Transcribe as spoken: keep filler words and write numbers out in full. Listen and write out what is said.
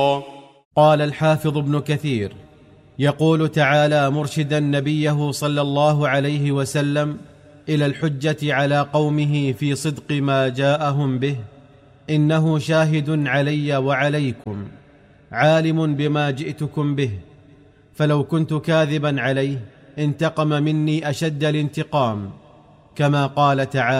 قال الحافظ ابن كثير: يقول تعالى مرشدا نبيه صلى الله عليه وسلم إلى الحجة على قومه في صدق ما جاءهم به: إنه شاهد علي وعليكم، عالم بما جئتكم به، فلو كنت كاذبا عليه انتقم مني أشد الانتقام، كما قال تعالى: